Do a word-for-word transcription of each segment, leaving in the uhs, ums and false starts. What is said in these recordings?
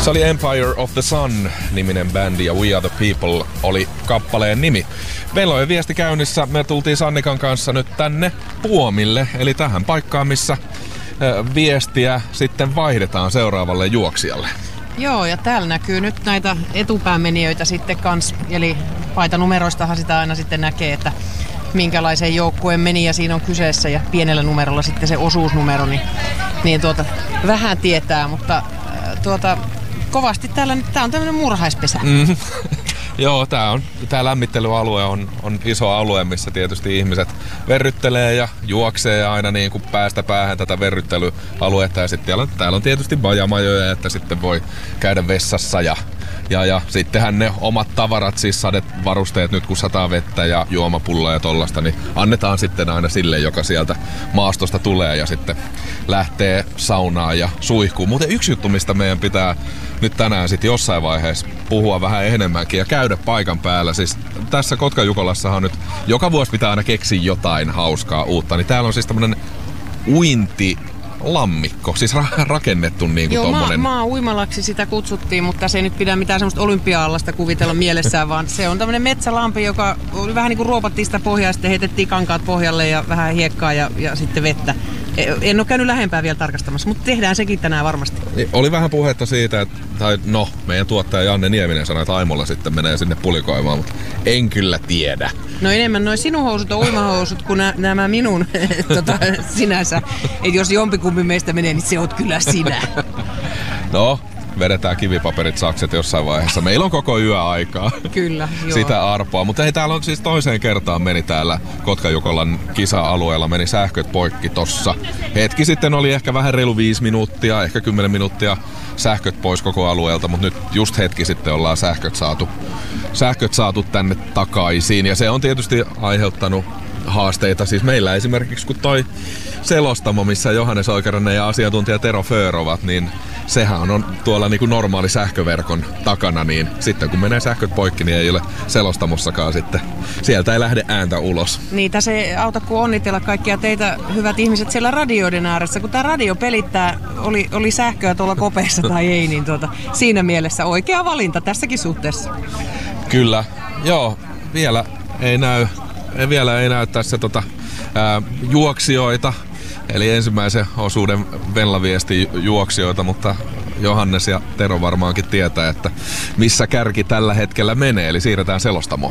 Se oli Empire of the Sun-niminen bändi ja We Are the People oli kappaleen nimi. Meillä on viesti käynnissä. Me tultiin Sannikan kanssa nyt tänne Puomille, eli tähän paikkaan, missä viestiä sitten vaihdetaan seuraavalle juoksijalle. Joo, ja täällä näkyy nyt näitä etupäämenijöitä sitten kans, eli paitanumeroistahan sitä aina sitten näkee, että minkälaisen joukkueen meni ja siinä on kyseessä ja pienellä numerolla sitten se osuusnumero, niin, niin tuota, vähän tietää, mutta tuota, kovasti täällä nyt, tää on tämmönen murhaispesä. Mm. Joo, tää, on, tää lämmittelyalue on, on iso alue, missä tietysti ihmiset verryttelee ja juoksee aina niin kuin päästä päähän tätä verryttelyaluetta. Ja sitten täällä, täällä on tietysti bajamajoja, että sitten voi käydä vessassa ja, ja, ja sittenhän ne omat tavarat, siis sadevarusteet nyt kun sataa vettä ja juomapulloa ja tollasta, niin annetaan sitten aina sille, joka sieltä maastosta tulee ja sitten lähtee saunaan ja suihkuun. Muuten yksi juttu, mistä meidän pitää nyt tänään sitten jossain vaiheessa puhua vähän enemmänkin ja käydä paikan päällä. Siis tässä Kotkajukolassahan nyt joka vuosi pitää aina keksiä jotain hauskaa uutta, niin täällä on siis tämmönen uinti lammikko, siis ra- rakennettu niin kuin tommonen. Joo, maa uimalaksi sitä kutsuttiin, mutta se ei nyt pidä mitään semmoista olympia-allasta kuvitella mielessään, vaan se on tämmönen metsälampi, joka oli vähän niin kuin ruopattiin sitä pohjaa, sitten heitettiin kankaat pohjalle ja vähän hiekkaa ja, ja sitten vettä. En ole käynyt lähempää vielä tarkastamassa, mutta tehdään sekin tänään varmasti. Oli vähän puhetta siitä, että, tai no, meidän tuottaja Janne Nieminen sanoi, että Aimolla sitten menee sinne pulikoimaan, mutta en kyllä tiedä. No enemmän noin sinun housut on uimahousut kuin nä- nämä minun tota, sinänsä. Että jos jompikumpi meistä menee, niin se oot kyllä sinä. No, vedetään kivipaperit sakset jossain vaiheessa. Meillä on koko yö aikaa. Kyllä, joo. Sitä arpoa. Mutta hei, täällä on siis toiseen kertaan meni täällä Kotkajukolan kisa-alueella, meni sähköt poikki tossa. Hetki sitten oli ehkä vähän reilu viisi minuuttia, ehkä kymmenen minuuttia sähköt pois koko alueelta, mutta nyt just hetki sitten ollaan sähköt saatu, sähköt saatu tänne takaisin. Ja se on tietysti aiheuttanut haasteita. Siis meillä esimerkiksi kun toi selostamo, missä Johannes Oikerainen ja asiantuntija Tero Föör ovat, niin sehän on tuolla niin kuin normaali sähköverkon takana, niin sitten kun menee sähköt poikki, niin ei ole selostamossakaan sitten. Sieltä ei lähde ääntä ulos. Niin, tässä ei auta kuin onnitella kaikkia teitä, hyvät ihmiset, siellä radioiden ääressä. Kun tämä radio pelittää, oli, oli sähköä tuolla kopeessa tai ei, niin tuota, siinä mielessä oikea valinta tässäkin suhteessa. Kyllä, joo, vielä ei näy, vielä ei näy tässä tota, ää, juoksijoita. Eli ensimmäisen osuuden Venla-viesti juoksijoita, mutta Johannes ja Tero varmaankin tietää, että missä kärki tällä hetkellä menee, eli siirretään selostamoon.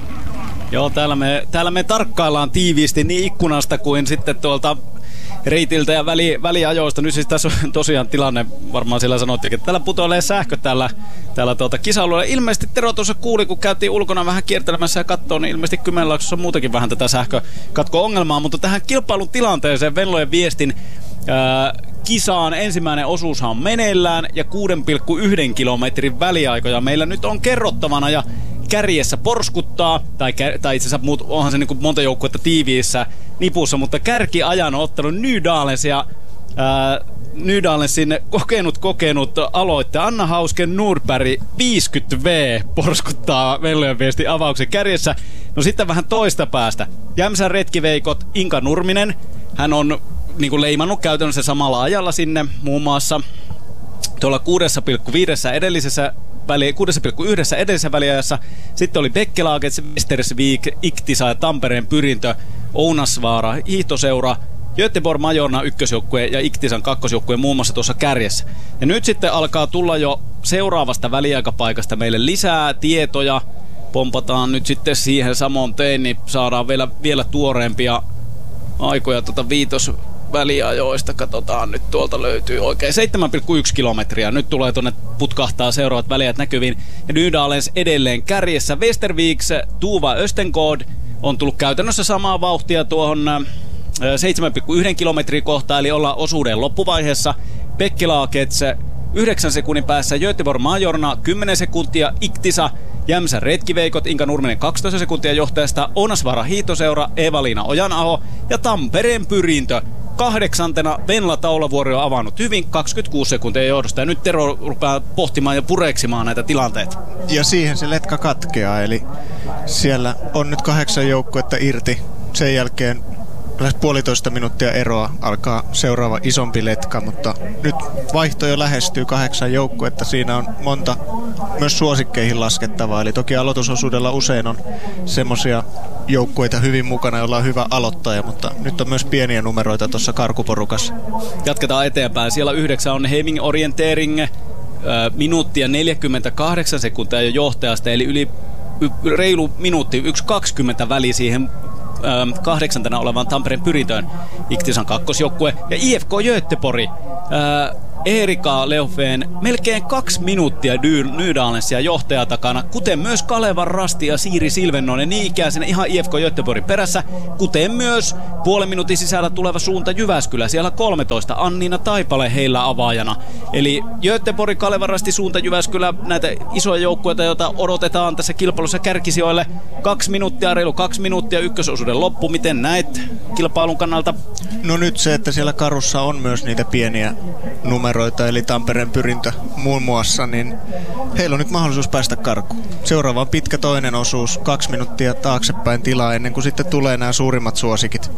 Joo, täällä me, täällä me tarkkaillaan tiiviisti niin ikkunasta kuin sitten tuolta reitiltä ja väli, väliajoista. Nyt siis tässä on tosiaan tilanne, varmaan sillä sanottiin, että täällä putoilee sähkö täällä, täällä tuota kisa-alueella. Ilmeisesti Tero tuossa kuuli, kun käytiin ulkona vähän kiertelemässä ja kattoo, niin ilmeisesti Kymenlaaksossa on muutenkin vähän tätä sähkökatko-ongelmaa. Mutta tähän kilpailun tilanteeseen Venlojen viestin ää, kisaan ensimmäinen osuushan on meneillään ja kuusi pilkku yksi kilometrin väliaikoja meillä nyt on kerrottavana ja kärjessä porskuttaa, tai, tai itse asiassa muut, onhan se niin kuin monta joukkuetta tiiviissä nipussa, mutta kärkiajan on ottanut Nydalens ja ää, Nydalensin kokenut kokenut aloitte Anna Hausken Nordberg viisikymmentä vuotta porskuttaa Venlojen viesti avauksen kärjessä. No sitten vähän toista päästä. Jämsän retkiveikot Inka Nurminen, hän on niin kuin leimannut käytännössä samalla ajalla sinne muun muassa tuolla kuusi pilkku viisi edellisessä väli, kuusi pilkku yksi edellisessä väliajassa. Sitten oli Bekkelaget, Westersvik, Iktisa ja Tampereen Pyrintö, Ounasvaara, hiihtoseura, Göteborg Majorna ykkösjoukkue ja Iktisan kakkosjoukkue muun muassa tuossa kärjessä. Ja nyt sitten alkaa tulla jo seuraavasta väliaikapaikasta meille lisää tietoja. Pompataan nyt sitten siihen samoin tein, niin saadaan vielä, vielä tuoreempia aikoja tuota viitos väliajoista. Katsotaan, nyt tuolta löytyy oikein seitsemän pilkku yksi kilometriä. Nyt tulee tuonne putkahtaa seuraavat väliajat näkyviin. Ja Nydalens edelleen kärjessä. Westerviks, Tuva Östengård on tullut käytännössä samaa vauhtia tuohon seitsemän pilkku yksi kilometrin kohtaan, eli ollaan osuuden loppuvaiheessa. Bekkelaget yhdeksän sekunnin päässä, Göteborg Majorna kymmenen sekuntia, Iktisa, Jämsän retkiveikot, Inka Nurminen kaksitoista sekuntia johtajasta, Ounasvaara hiihtoseura, Eeva-Liina Ojanaho ja Tampereen Pyrintö. Kahdeksantena Venla Taulavuori on avannut hyvin kaksikymmentäkuusi sekuntia johdosta ja nyt Tero rupeaa pohtimaan ja pureksimaan näitä tilanteita. Ja siihen se letka katkeaa, eli siellä on nyt kahdeksan joukkuetta irti. Sen jälkeen lähes puolitoista minuuttia eroa alkaa seuraava isompi letka, mutta nyt vaihto jo lähestyy kahdeksan joukkuetta. Siinä on monta myös suosikkeihin laskettavaa, eli toki aloitusosuudella usein on semmoisia joukkueita hyvin mukana, joilla on hyvä aloittaja, mutta nyt on myös pieniä numeroita tuossa karkuporukassa. Jatketaan eteenpäin. Siellä yhdeksän on Heming Orientering, minuuttia neljäkymmentäkahdeksan sekuntia jo johtajasta, eli yli reilu minuutti, yksi kaksikymmentä väli siihen ö, kahdeksantena olevan Tampereen Pyrintöön. Iktisan kakkosjoukkue ja I F K Göteborg. Ö, Erika Leofeen melkein kaksi minuuttia Nydalensia johtaja takana, kuten myös Kalevan Rasti ja Siiri Silvennoinen niin ikäisenä ihan I F K Göteborgin perässä, kuten myös puolen minuutin sisällä tuleva suunta Jyväskylä, siellä kolmetoista, Anniina Taipale heillä avaajana. Eli Göteborg, Kalevan Rasti, suunta Jyväskylä, näitä isoja joukkueita, joita odotetaan tässä kilpailussa kärkisijoille. Kaksi minuuttia, reilu kaksi minuuttia ykkösosuuden loppu. Miten näet kilpailun kannalta? No nyt se, että siellä karussa on myös niitä pieniä numeroita, eli Tampereen Pyrintö muun muassa, niin heillä on nyt mahdollisuus päästä karkuun. Seuraava on pitkä toinen osuus, kaksi minuuttia taaksepäin tilaa ennen kuin sitten tulee nämä suurimmat suosikit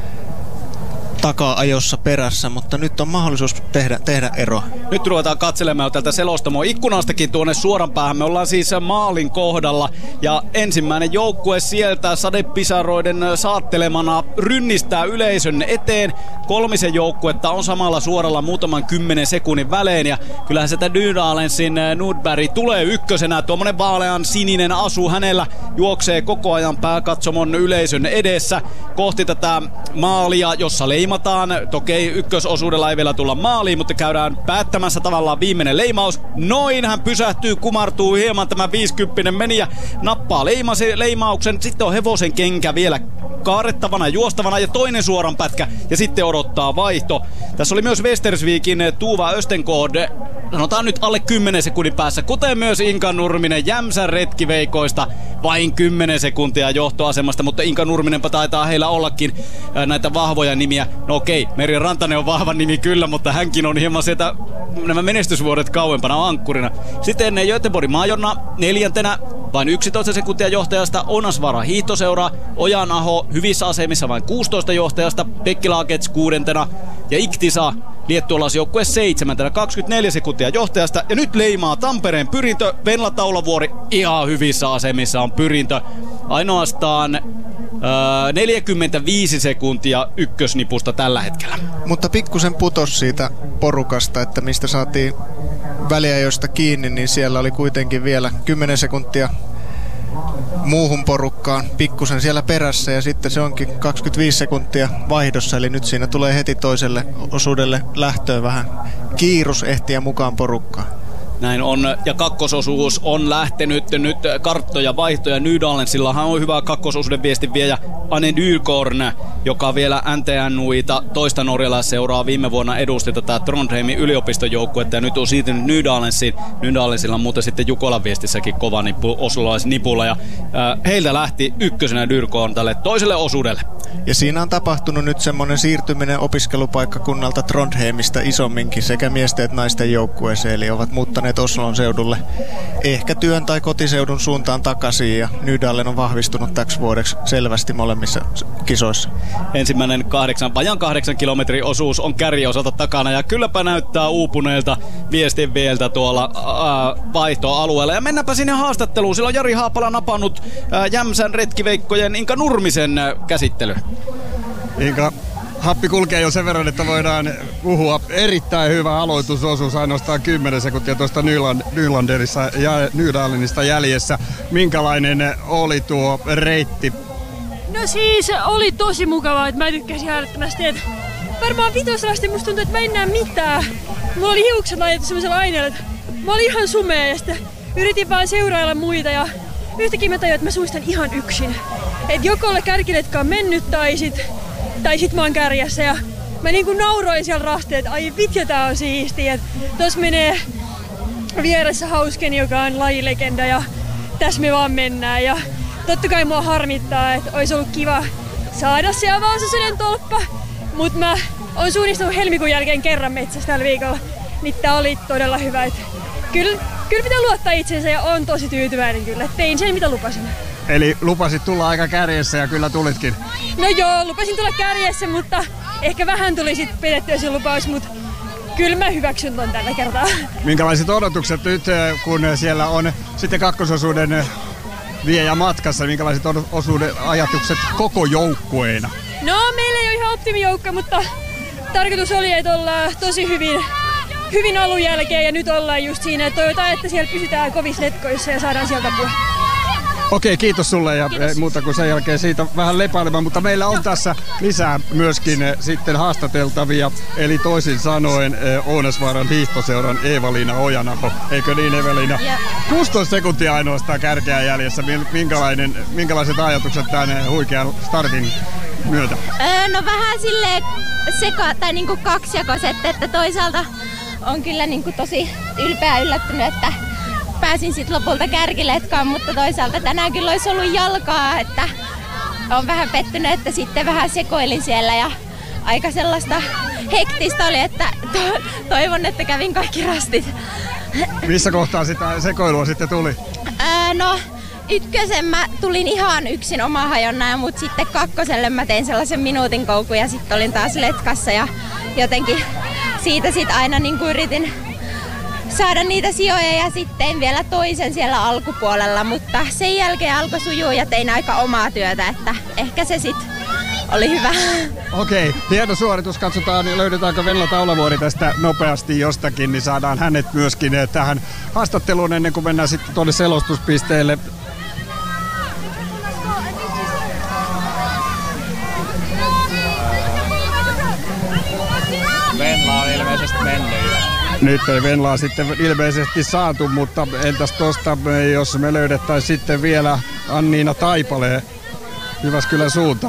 taka-ajossa perässä, mutta nyt on mahdollisuus tehdä, tehdä ero. Nyt ruvetaan katselemaan tältä selostamo ikkunastakin tuonne suoran päähän. Me ollaan siis maalin kohdalla ja ensimmäinen joukkue sieltä sadepisaroiden saattelemana rynnistää yleisön eteen. Kolmisen joukkuetta on samalla suoralla muutaman kymmenen sekunnin välein ja kyllähän sitä Nydalensin Nordberg tulee ykkösenä. Tuommoinen vaalean sininen asu hänellä juoksee koko ajan pääkatsomon yleisön edessä kohti tätä maalia, jossa leima Toki ykkösosuudella ei vielä tulla maaliin, mutta käydään päättämässä tavallaan viimeinen leimaus. Noin, hän pysähtyy, kumartuu hieman tämä viisikymppinen meni ja nappaa leimasi, leimauksen. Sitten on hevosen kenkä vielä kaarettavana ja juostavana ja toinen suoran pätkä ja sitten odottaa vaihto. Tässä oli myös Västersvikin Tuva Östenkord, sanotaan nyt alle kymmenen sekunnin päässä, kuten myös Inka Nurminen Jämsän retkiveikoista. Vain kymmenen sekuntia johtoasemasta, mutta Inka Nurminenpa taitaa heillä ollakin näitä vahvoja nimiä. No okei, Meri Rantanen on vahva nimi kyllä, mutta hänkin on hieman sieltä nämä menestysvuodet kauempana ankkurina. Sitten Göteborg Majorna neljäntenä, vain yksitoista sekuntia johtajasta, Onasvara hiihtoseura, Ojanaho hyvissä asemissa vain kuusitoista johtajasta, Pekki Laakets kuudentena ja Iktisa liettualaisjoukkue seitsemäntenä, kaksikymmentäneljä sekuntia johtajasta. Ja nyt leimaa Tampereen Pyrintö, Venla Taulavuori ihan hyvissä asemissa on Pyrintö. Ainoastaan öö, neljäkymmentäviisi sekuntia ykkösnipusta tällä hetkellä. Mutta pikkusen putos siitä porukasta, että mistä saatiin väliajoista kiinni, niin siellä oli kuitenkin vielä kymmenen sekuntia muuhun porukkaan pikkusen siellä perässä ja sitten se onkin kaksikymmentäviisi sekuntia vaihdossa, eli nyt siinä tulee heti toiselle osuudelle lähtöön vähän kiirus ehtiä mukaan porukkaan. Näin on, ja kakkososuus on lähtenyt nyt karttoja vaihtoja. Nydalensillahan on hyvä kakkososuuden viestin viejä Anne Dyrkorn, joka vielä N T N Uita toista norjalaisseuraa viime vuonna edusti tätä Trondheimin yliopistojoukkuetta ja nyt on siirtynyt Nydalensiin. Nydalensilla on muuten sitten Jukolan viestissäkin kova nippu, osulaisnipulla ja äh, heiltä lähti ykkösenä Dyrkorn tälle toiselle osuudelle. Ja siinä on tapahtunut nyt semmoinen siirtyminen opiskelupaikkakunnalta Trondheimista isomminkin sekä miesten että naisten joukkueeseen, eli ovat muuttaneet Oslon seudulle ehkä työn tai kotiseudun suuntaan takaisin ja Nydalen on vahvistunut täksi vuodeksi selvästi molemmissa kisoissa. Ensimmäinen kahdeksan, vajan kahdeksan kilometrin osuus on kärjiosalta takana ja kylläpä näyttää uupuneelta viestin vieltä tuolla ää, vaihtoalueella. Ja mennäänpä sinne haastatteluun. Sillä on Jari Haapala napannut ää, Jämsän retkiveikkojen Inka Nurmisen ää, käsittely. Inka, happi kulkee jo sen verran, että voidaan puhua. Erittäin hyvä aloitusosuus, ainoastaan kymmenen sekuntia tuosta Nyland, Nylanderissa ja Nydalenista jäljessä. Minkälainen oli tuo reitti? No siis oli tosi mukavaa, että mä tykkäsin äärettömästi. Että varmaan vitosrasti musta tuntui, että mä en näe mitään. Mulla oli hiukset laitettu semmoisella aineella, että mä olin ihan sumea ja sitten yritin vaan seurailla muita ja yhtäkkiä mä tajuin, että mä suistan ihan yksin. Että joko olla kärkiletka on mennyt tai sit, tai sit mä oon kärjessä ja mä niinku nauroin siellä rastiin, että ai vitja tää on siistiä. Että tossa menee vieressä Hausken, joka on lajilegenda ja tässä me vaan mennään. Ja totta kai mua harmittaa, että olisi ollut kiva saada siellä Vaasasuden tolppa, mutta mä oon suunnistanut helmikuun jälkeen kerran metsässä tällä viikolla, niin tää oli todella hyvä. Et kyllä, kyllä pitää luottaa itsensä ja on tosi tyytyväinen kyllä. Tein sen mitä lupasin. Eli lupasit tulla aika kärjessä ja kyllä tulitkin. No joo, lupasin tulla kärjessä, mutta ehkä vähän tuli sit pidettyä se lupaus, mutta kyllä mä hyväksyn ton tällä kertaa. Minkälaiset odotukset nyt, kun siellä on sitten kakkososuuden viejä matkassa, minkälaiset osuuden ajatukset koko joukkueena? No, meillä ei ole ihan optimijoukko, mutta tarkoitus oli, että ollaan tosi hyvin, hyvin alun jälkeen ja nyt ollaan just siinä, että toivotaan, että siellä pysytään kovissa letkoissa ja saadaan sieltä apua. Okei, kiitos sulle ja kiitos. Muuta kuin sen jälkeen siitä vähän lepailemaan, mutta meillä on tässä lisää myöskin sitten haastateltavia, eli toisin sanoen Ounasvaaran hiihtoseuran Eeva-Liina Ojanaho, eikö niin Evelina? Yeah. kuusitoista sekuntia ainoastaan kärkeä jäljessä, Minkälainen, minkälaiset ajatukset tämän huikean startin myötä? Öö, no vähän silleen seka, tai niinku kaksijakoiset, että toisaalta on kyllä niinku tosi ylpeä yllättynyt, että pääsin sitten lopulta kärkiletkaan, mutta toisaalta tänään kyllä olisi ollut jalkaa, että on vähän pettynyt, että sitten vähän sekoilin siellä ja aika sellaista hektistä oli, että to- toivon, että kävin kaikki rastit. Missä kohtaa sitä sekoilua sitten tuli? Öö, no ykkösen mä tulin ihan yksin omaa hajonnaan, mutta sitten kakkoselle mä tein sellaisen minuutin koukun ja sitten olin taas letkassa ja jotenkin siitä sitten aina niin kuin yritin saada niitä sijoja ja sitten vielä toisen siellä alkupuolella, mutta sen jälkeen alkoi sujua ja tein aika omaa työtä, että ehkä se sitten oli hyvä. Okei, hieno suoritus. Katsotaan, löydetäänkö Venla Taulavuori tästä nopeasti jostakin, niin saadaan hänet myöskin tähän haastatteluun ennen kuin mennään sitten tuonne selostuspisteelle. Venla on ilmeisesti mennyt jo. Nyt ei Venlaa sitten ilmeisesti saatu, mutta entäs tosta, jos me löydettäisiin sitten vielä Anniina Taipale Jyväskylän suunta.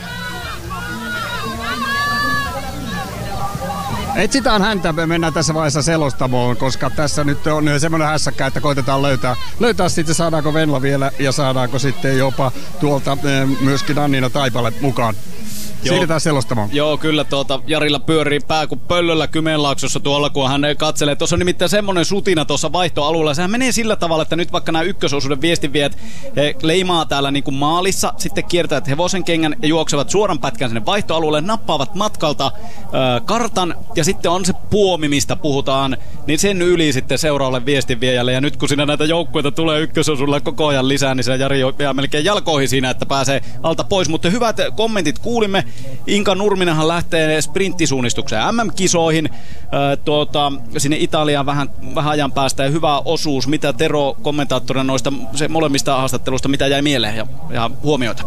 Etsitään häntä, me mennään tässä vaiheessa selostamoon, koska tässä nyt on semmoinen hässäkkä, että koitetaan löytää, löytää sitten saadaanko Venla vielä ja saadaanko sitten jopa tuolta myöskin Anniina Taipale mukaan. Siirrytään selostamaan. Joo, kyllä tuota Jarilla pyörii pää kuin pöllöllä Kymenlaaksossa tuolla, kun hän katselee. Tuossa on nimittäin semmoinen sutina tuossa vaihtoalueella. Sehän menee sillä tavalla, että nyt vaikka nämä ykkösosuuden viestinviejät leimaa täällä niin kuin maalissa, sitten kiertävät hevosen kengän ja juoksevat suoran pätkän sinne vaihtoalueelle, nappaavat matkalta äh, kartan ja sitten on se puomi, mistä puhutaan, niin sen yli sitten seuraavalle viestinviejälle. Ja nyt kun siinä näitä joukkueita tulee ykkösosuudella koko ajan lisää, niin se Jari jää melkein jalkoihin siinä, että pääsee alta pois. Mutta hyvät kommentit kuulimme. Inka Nurminenhan lähtee sprinttisuunnistukseen M M-kisoihin äh, tuota, sinne Italiaan vähän, vähän ajan päästä ja hyvä osuus. Mitä Tero kommentaattorina noista se molemmista haastattelusta, mitä jäi mieleen ja, ja huomioita?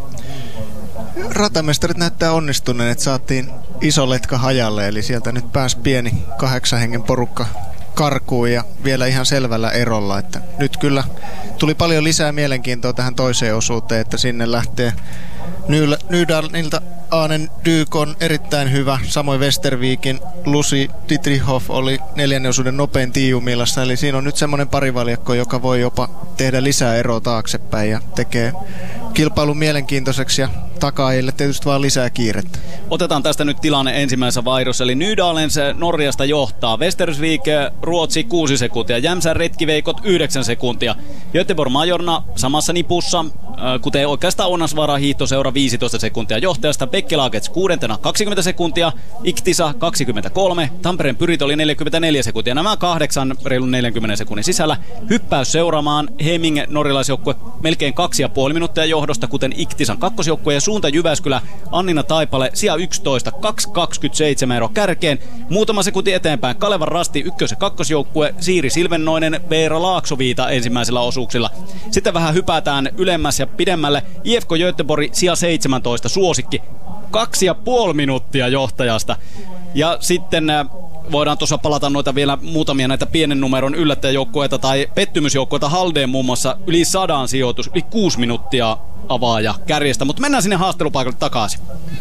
Ratamestarit näyttää onnistuneen, että saatiin iso letka hajalle, eli sieltä nyt pääsi pieni kahdeksan hengen porukka karkuun ja vielä ihan selvällä erolla, että nyt kyllä tuli paljon lisää mielenkiintoa tähän toiseen osuuteen, että sinne lähtee Nydalnilta Aanen Dyk on erittäin hyvä, samoin Westervikin Lucy Dietrichhoff oli neljännen osuuden nopein Tiiumilassa, eli siinä on nyt semmoinen parivaljakko, joka voi jopa tehdä lisää eroa taaksepäin ja tekee kilpailun mielenkiintoiseksi ja takaajille tietysti vaan lisää kiirettä. Otetaan tästä nyt tilanne ensimmäisessä vaihdossa, eli Nydalens Norjasta johtaa, Västersvik Ruotsi kuusi sekuntia, Jämsän Retkiveikot yhdeksän sekuntia, Göteborg Majorna samassa nipussa, kuten oikeastaan Ounasvaaran hiihtoseura viisitoista sekuntia johtajasta, Bekkelagets kuudentena kaksikymmentä sekuntia, Iktisa kaksikymmentäkolme, Tampereen Pyrit oli neljäkymmentäneljä sekuntia, nämä kahdeksan reilun neljänkymmenen sekunnin sisällä, hyppäys seuraamaan Heming norjalaisjoukkue melkein kaksi ja puoli minuuttia johdosta, kuten Iktisan kakkosjoukkue ja suunta Jyväskylä, Anniina Taipale sija yksitoista, kaksi kaksikymmentäseitsemän ero kärkeen, muutama sekunti eteenpäin Kalevan Rasti ykkös- ja kakkosjoukkue, Siiri Silvennoinen, Veera Laaksoviita ensimmäisellä osuuksilla. Sitten vähän hypätään ylemmäs ja pidemmälle, I F K Göteborg sija seitsemäntoista, suosikki, kaksi ja puoli minuuttia johtajasta. Ja sitten voidaan tuossa palata noita vielä muutamia näitä pienen numeron yllättäjäjoukkueita tai pettymysjoukkueita. Haldeen muun muassa yli sadan sijoitus, yli kuusi minuuttia avaaja kärjestä. Mutta mennään sinne haastelupaikalle takaisin.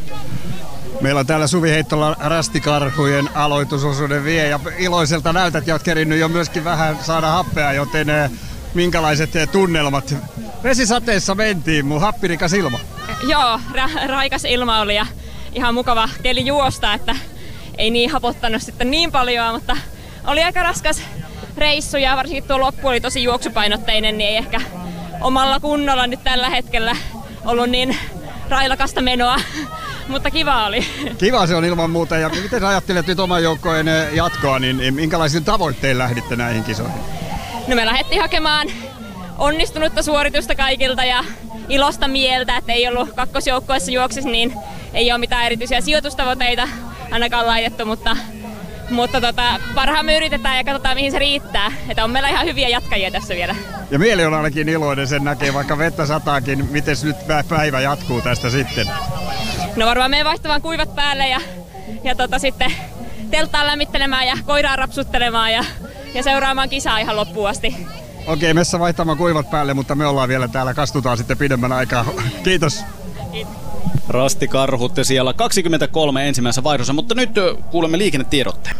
Meillä on täällä Suvi Heittola Rastikarhujen aloitusosuuden vie ja iloiselta näytät ja oot kerinnyt jo myöskin vähän saada happea, joten minkälaiset tunnelmat? Vesisateessa mentiin, mun happirikas ilma. Joo, ra- raikas ilma oli ja ihan mukava keli juosta, että ei niin hapottanut sitten niin paljon, mutta oli aika raskas reissu ja varsinkin tuo loppu oli tosi juoksupainotteinen, niin ei ehkä omalla kunnolla nyt tällä hetkellä ollut niin railakasta menoa, mutta kiva oli. Kiva se on ilman muuta. Ja miten sä ajattelet nyt oman joukkojen jatkoa, niin minkälaisiin tavoittein lähditte näihin kisoihin? No me lähdettiin hakemaan onnistunutta suoritusta kaikilta ja ilosta mieltä, että ei ollut kakkosjoukkueessa juoksissa, niin ei ole mitään erityisiä sijoitustavoitteita ainakaan laitettu, mutta, mutta tota, parhaamme yritetään ja katsotaan mihin se riittää. Että on meillä ihan hyviä jatkajia tässä vielä. Ja mieli on ainakin iloinen, sen näkee, vaikka vettä sataakin. Miten nyt päivä jatkuu tästä sitten? No varmaan me vaihtamaan kuivat päälle ja, ja tota, sitten telttaan lämmittelemään ja koiraa rapsuttelemaan ja, ja seuraamaan kisaa ihan loppuun asti. Okei, messä vaihtamaan kuivat päälle, mutta me ollaan vielä täällä, kastutaan sitten pidemmän aikaa. Kiitos. Kiitos. Rasti Karhutte siellä kaksikymmentäkolme ensimmäisessä vaihdossa, mutta nyt kuulemme liikennetiedotteen.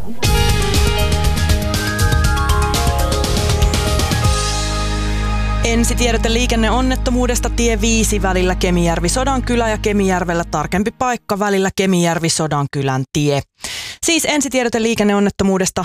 Ensitiedote liikenneonnettomuudesta tie viisi välillä Kemijärvi-Sodankylä ja Kemijärvellä tarkempi paikka välillä Kemijärvi-Sodankylän tie. Siis ensitiedote liikenneonnettomuudesta